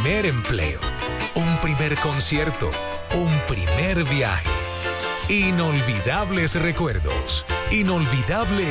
primer empleo, un primer concierto, un primer viaje. Inolvidables recuerdos, inolvidables